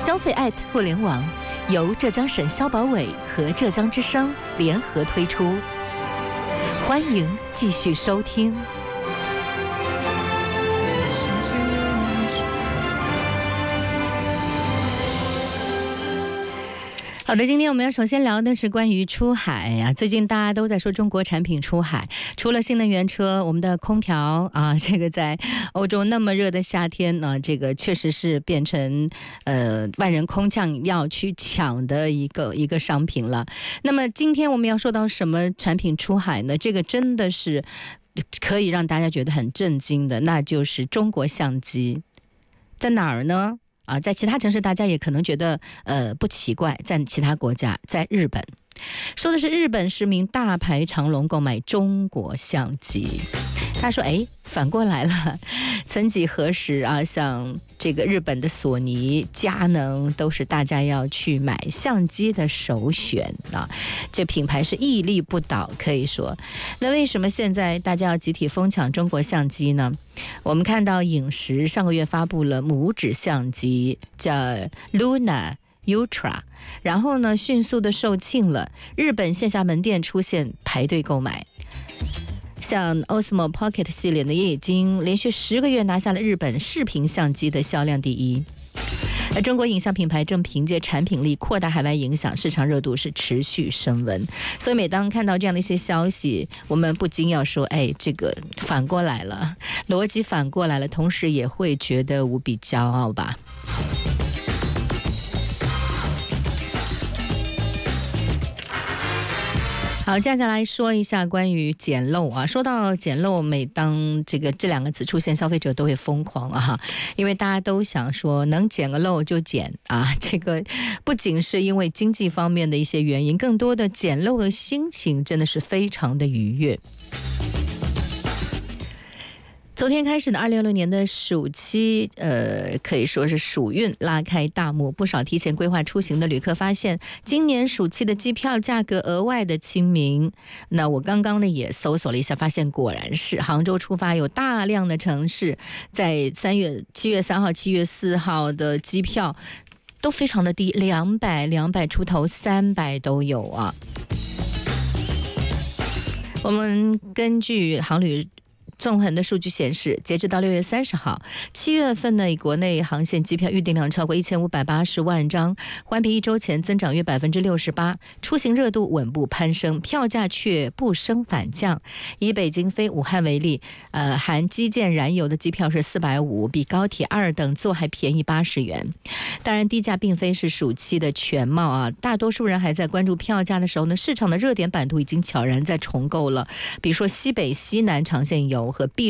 消费互联网由浙江省消保委和浙江之声联合推出，欢迎继续收听。好的，今天我们要首先聊的是关于出海啊。最近大家都在说中国产品出海，除了新能源车，我们的空调啊，这个在欧洲那么热的夏天呢，这个确实是变成万人空巷要去抢的一个商品了。那么今天我们要说到什么产品出海呢？这个真的是可以让大家觉得很震惊的，那就是中国相机。在哪儿呢？在其他城市大家也可能觉得不奇怪，在其他国家，在日本，说的是日本10名大牌长龙购买中国相机。他说反过来了，曾几何时啊，像这个日本的索尼、佳能都是大家要去买相机的首选啊，这品牌是屹立不倒，可以说。那为什么现在大家要集体疯抢中国相机呢？我们看到影时上个月发布了拇指相机，叫 Luna Ultra， 然后呢迅速的售罄了，日本线下门店出现排队购买。像 Osmo Pocket 系列呢，也已经连续10个月拿下了日本视频相机的销量第一。而中国影像品牌正凭借产品力扩大海外影响，市场热度是持续升温。所以每当看到这样的一些消息，我们不禁要说，这个反过来了，逻辑反过来了，同时也会觉得无比骄傲吧。好，接下来说一下关于捡漏啊。说到捡漏，每当这2个字出现，消费者都会疯狂啊，因为大家都想说能捡个漏就捡啊。这个不仅是因为经济方面的一些原因，更多的捡漏的心情真的是非常的愉悦。昨天开始的2026年的暑期，可以说是暑运拉开大幕。不少提前规划出行的旅客发现，今年暑期的机票价格额外的亲民。那我刚刚呢也搜索了一下，发现果然是杭州出发有大量的城市在7月3号、7月4号的机票都非常的低，200出头，300都有啊。我们根据航旅纵横的数据显示，截至到6月30号，7月份呢，国内航线机票预订量超过1580万张，环比1周前增长约68%，出行热度稳步攀升，票价却不升反降。以北京飞武汉为例，含基建燃油的机票是450，比高铁2等座还便宜80元。当然，低价并非是暑期的全貌啊，大多数人还在关注票价的时候呢，市场的热点版图已经悄然在重构了，比如说西北、西南长线游和